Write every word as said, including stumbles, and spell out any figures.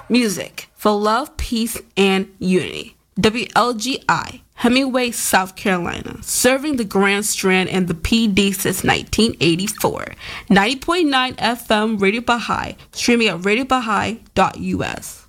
Music for love, peace, and unity. W L G I, Hemingway, South Carolina, serving the Grand Strand and the P D since nineteen eighty-four. ninety point nine F M Radio Baha'i, streaming at radio baha'i dot u s.